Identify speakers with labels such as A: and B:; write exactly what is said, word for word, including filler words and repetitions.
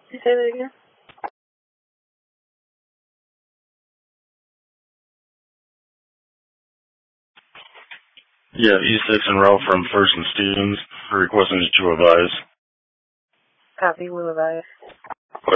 A: Can you say that again?
B: Yeah, E six en route from First and Stevens, requesting that you advise.
A: Copy, will advise.